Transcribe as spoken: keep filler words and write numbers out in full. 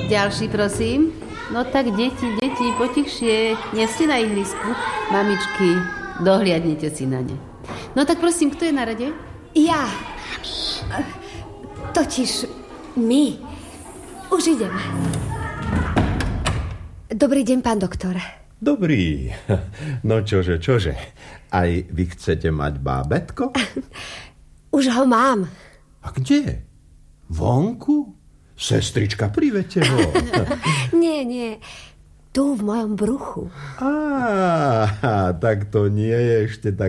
Ďalší, prosím. No tak, deti, deti, potichšie. Nie ste na ihrisku. Mamičky, dohliadnite si na ne. No tak prosím, kto je na rade? Ja. Totiž my. Už idem. Dobrý deň, pán doktor. Dobrý. No čože, čože. Aj vy chcete mať bábätko? Už ho mám. A kde? Vonku? Sestrička, privete ho. Nie, nie. Tu v mojom bruchu. Á, tak to nie je ešte tak